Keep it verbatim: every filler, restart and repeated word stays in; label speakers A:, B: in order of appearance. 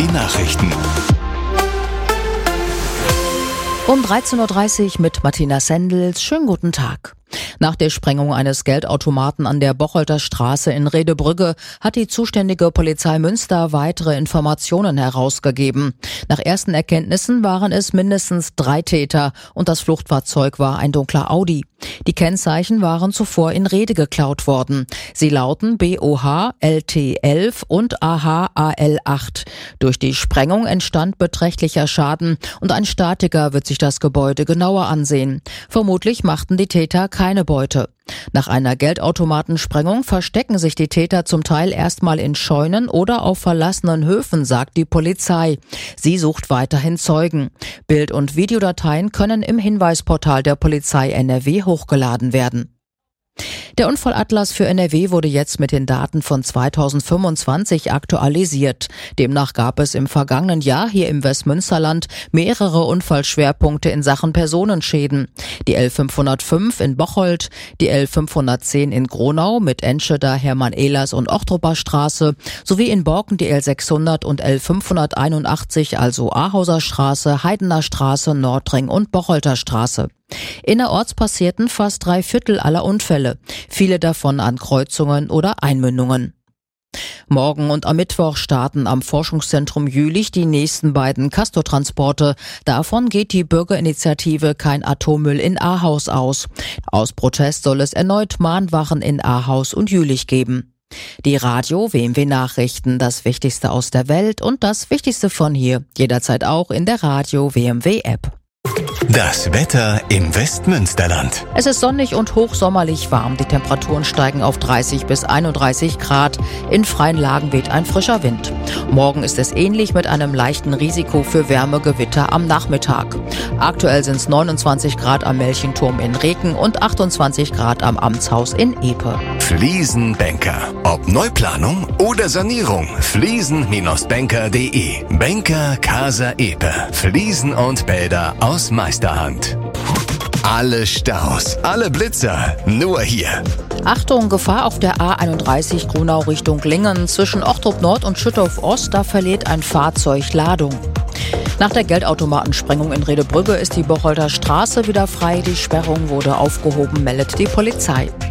A: die Nachrichten.
B: Um dreizehn Uhr dreißig mit Martina Sendels. Schönen guten Tag. Nach der Sprengung eines Geldautomaten an der Bocholter Straße in Rehdebrügge hat die zuständige Polizei Münster weitere Informationen herausgegeben. Nach ersten Erkenntnissen waren es mindestens drei Täter und das Fluchtfahrzeug war ein dunkler Audi. Die Kennzeichen waren zuvor in Rehde geklaut worden. Sie lauten B O H L T elf und A H A L acht. Durch die Sprengung entstand beträchtlicher Schaden und ein Statiker wird sich das Gebäude genauer ansehen. Vermutlich machten die Täter keine Beute. Nach einer Geldautomatensprengung verstecken sich die Täter zum Teil erstmal in Scheunen oder auf verlassenen Höfen, sagt die Polizei. Sie sucht weiterhin Zeugen. Bild- und Videodateien können im Hinweisportal der Polizei N R W hochgeladen werden. Der Unfallatlas für N R W wurde jetzt mit den Daten von zweitausendfünfundzwanzig aktualisiert. Demnach gab es im vergangenen Jahr hier im Westmünsterland mehrere Unfallschwerpunkte in Sachen Personenschäden. Die L fünfhundertfünf in Bocholt, die L fünfhundertzehn in Gronau mit Enschede, Hermann-Ehlers und Ochtruper Straße sowie in Borken die L sechshundert und L fünfhunderteinundachtzig, also Ahauser Straße, Heidener Straße, Nordring und Bocholter Straße. Innerorts passierten fast drei Viertel aller Unfälle, viele davon an Kreuzungen oder Einmündungen. Morgen und am Mittwoch starten am Forschungszentrum Jülich die nächsten beiden Castor-Transporte. Davon geht die Bürgerinitiative Kein Atommüll in Ahaus aus. Aus Protest soll es erneut Mahnwachen in Ahaus und Jülich geben. Die Radio W M W Nachrichten, das Wichtigste aus der Welt und das Wichtigste von hier, jederzeit auch in der Radio W M W App.
A: Das Wetter im Westmünsterland.
B: Es ist sonnig und hochsommerlich warm. Die Temperaturen steigen auf dreißig bis einunddreißig Grad. In freien Lagen weht ein frischer Wind. Morgen ist es ähnlich mit einem leichten Risiko für Wärmegewitter am Nachmittag. Aktuell sind es neunundzwanzig Grad am Melchenturm in Reken und achtundzwanzig Grad am Amtshaus in Epe.
A: Fliesenbanker. Ob Neuplanung oder Sanierung. Fliesen Banker punkt de. Banker Casa Epe. Fliesen und Bäder aus Meisterhand. Alle Staus, alle Blitzer, nur hier.
B: Achtung, Gefahr auf der A einunddreißig Grunau Richtung Lingen. Zwischen Ochtrup Nord und Schüttorf Ost, da verliert ein Fahrzeug Ladung. Nach der Geldautomatensprengung in Rehdebrügge ist die Bocholter Straße wieder frei. Die Sperrung wurde aufgehoben, meldet die Polizei.